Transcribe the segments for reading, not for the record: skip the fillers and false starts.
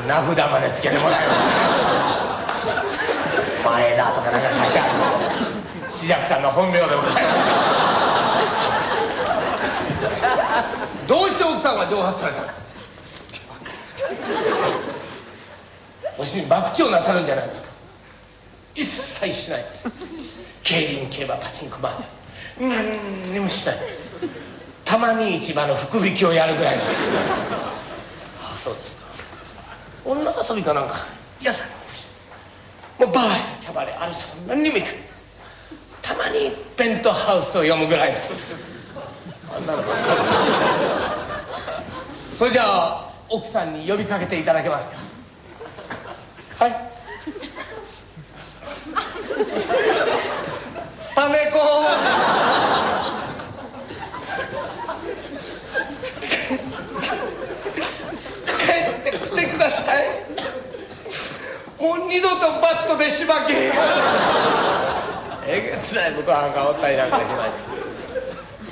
名札までつけてもらいましたね。前田とかなんか書いてありました。紫尺さんの本名でございます。どうして奥さんは蒸発されたんですか？ご主人博打をなさるんじゃないですか？一切しないんです。競輪、競馬、パチンコ、マージャン、何にもしないんです。たまに市場の福引きをやるぐらいなんです。ああ、そうですか。女遊びかなんか嫌さもうバーやキャバレーアルソン何にも行く。たまにペントハウスを読むぐらいなんです。あんなのばっかりです。それじゃあ奥さんに呼びかけていただけますか？はい。タメコ帰ってきてください。もう二度とバットでしばけ。えげつない僕はおったりなんかしました。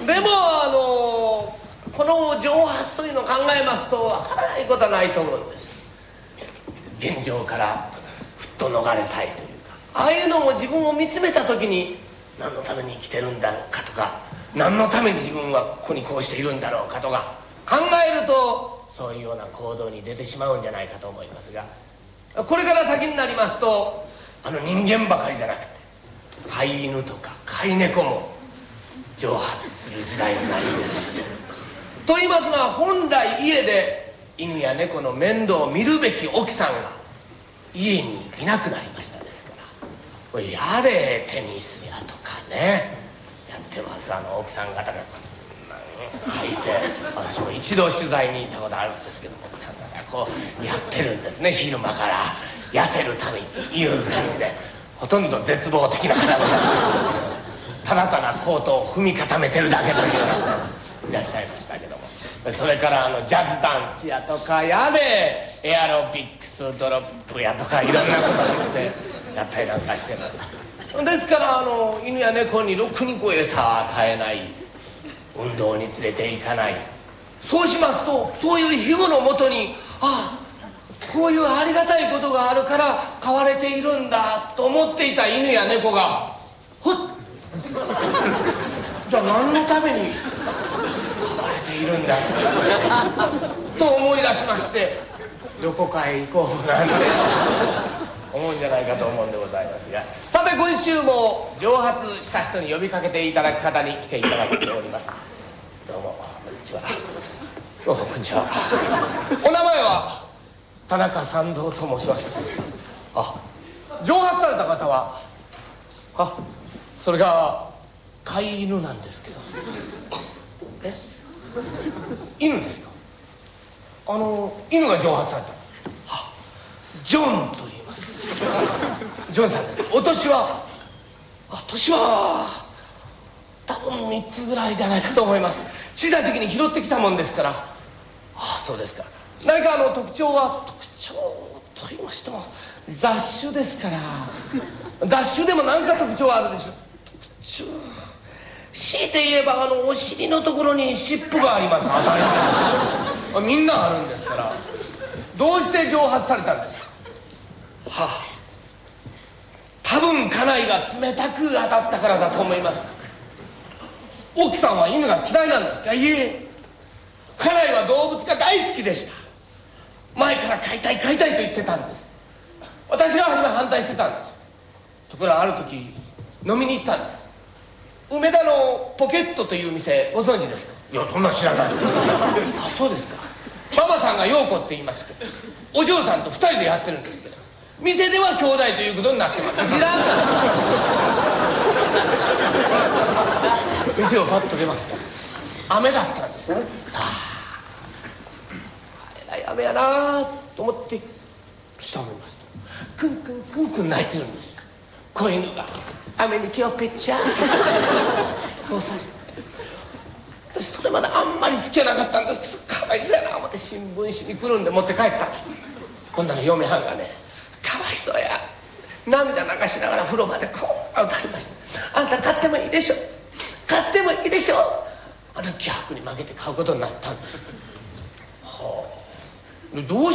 でもこの蒸発というのを考えますとわからないことはないと思うんです。現状からふっと逃れたいというか、ああいうのも自分を見つめた時に何のために生きてるんだろうかとか、何のために自分はここにこうしているんだろうかとか考えると、そういうような行動に出てしまうんじゃないかと思いますが、これから先になりますと人間ばかりじゃなくて飼い犬とか飼い猫も蒸発する時代になるんじゃないかと。と言いますのは、本来家で犬や猫の面倒を見るべき奥さんが家にいなくなりましたですから、これやれテニスやとかねやってます。奥さん方が履いて、私も一度取材に行ったことあるんですけども、奥さん方がこうやってるんですね。昼間から痩せるためにいう感じで、ほとんど絶望的な体をしてるんですけど、ただただコートを踏み固めてるだけというような方がいらっしゃいましたけども、それからジャズダンスやとかやでエアロビックスドロップやとかいろんなことを言ってやったりなんかしてます。ですから犬や猫にろくにこう餌を与えない、運動に連れて行かない。そうしますと、そういう皮膚のもとにこういうありがたいことがあるから飼われているんだと思っていた犬や猫がふっじゃあ何のために飼われているんだと思い出しまして、どこかへ行こうなんて思うんじゃないかと思うんでございますが、さて今週も蒸発した人に呼びかけていただく方に来ていただいております。どうもこんにちは。どうもこんにちは。お名前は田中三蔵と申します。蒸発された方はそれが飼い犬なんですけど。犬ですか？犬が蒸発された。ジョンと言います。ジョンさんです。お年は多分3つぐらいじゃないかと思います。小さい時に拾ってきたもんですから。そうですか。何か特徴と言いましても雑種ですから。雑種でも何か特徴あるでしょ。強いて言えばお尻のところに尻尾があります。当たり前みんなあるんですから。どうして蒸発されたんですか？多分家内が冷たく当たったからだと思います。奥さんは犬が嫌いなんですか？いえ、家内は動物が大好きでした。前から飼いたいと言ってたんです。私が初め反対してたんです。ところがある時飲みに行ったんです。梅田のポケットという店ご存知ですか？いや、そんなん知らない。そうですか。ママさんが陽子って言いまして、お嬢さんと2人でやってるんですけど、店では兄弟ということになってます。知らんか店をパッと出ますが雨だったんです。えらい雨やなと思って下を見ますと、クンクンクンクン泣いてるんです。子犬が雨に手をぺっちゃーこうさして、それまであんまり好きじゃなかったんです。かわいそうやな思って新聞紙にくるんで持って帰った。ほんなら嫁はんがね、かわいそうや涙流しながら風呂場でこう歌いました。あんた買ってもいいでしょ、買ってもいいでしょ。気迫に負けて買うことになったんです。どう